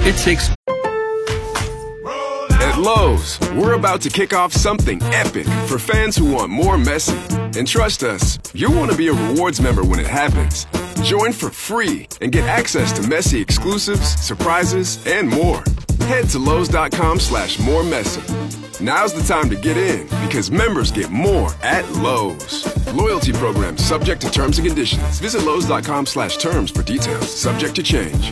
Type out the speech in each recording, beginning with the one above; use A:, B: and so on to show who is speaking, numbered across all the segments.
A: It takes...
B: At Lowe's, we're about to kick off something epic for fans who want more Messi. And trust us, you'll want to be a rewards member when it happens. Join for free and get access to Messi exclusives, surprises, and more. Head to Lowe's.com/more Messi. Now's the time to get in because members get more at Lowe's. Loyalty program subject to terms and conditions. Visit Lowe's.com/terms for details. Subject to change.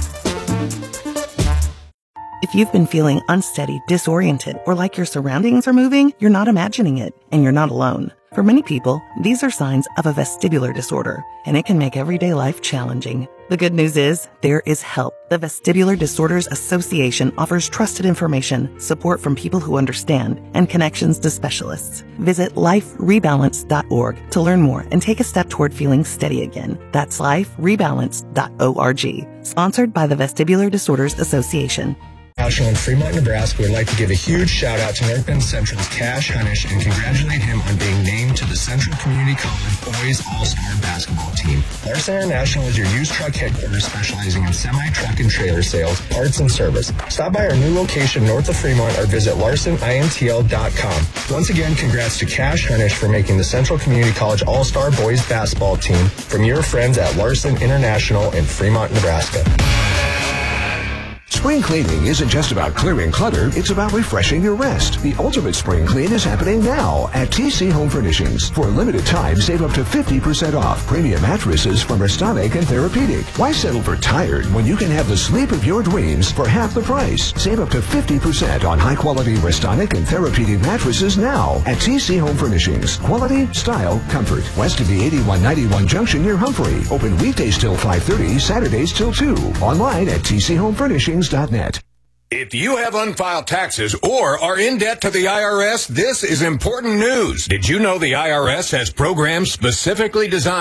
C: If you've been feeling unsteady, disoriented, or like your surroundings are moving, you're not imagining it, and you're not alone. For many people, these are signs of a vestibular disorder, and it can make everyday life challenging. The good news is, there is help. The Vestibular Disorders Association offers trusted information, support from people who understand, and connections to specialists. Visit liferebalance.org to learn more and take a step toward feeling steady again. That's liferebalance.org. Sponsored by the Vestibular Disorders Association.
D: National in Fremont, Nebraska would like to give a huge shout out to North Bend Central's Cash Hunish and congratulate him on being named to the Central Community College Boys All-Star Basketball Team. Larson International is your used truck headquarters specializing in semi-truck and trailer sales, parts, and service. Stop by our new location north of Fremont or visit LarsonINTL.com. Once again, congrats to Cash Hunish for making the Central Community College All-Star Boys Basketball Team from your friends at Larson International in Fremont, Nebraska.
E: Spring cleaning isn't just about clearing clutter, it's about refreshing your rest. The ultimate spring clean is happening now at TC Home Furnishings. For a limited time, save up to 50% off premium mattresses from Restonic and Therapeutic. Why settle for tired when you can have the sleep of your dreams for half the price? Save up to 50% on high-quality Restonic and Therapeutic mattresses now at TC Home Furnishings. Quality, style, comfort. West of the 8191 junction near Humphrey. Open weekdays till 5:30, Saturdays till 2. Online at tchomefurnishings.net.
F: If you have unfiled taxes or are in debt to the IRS, this is important news. Did you know the IRS has programs specifically designed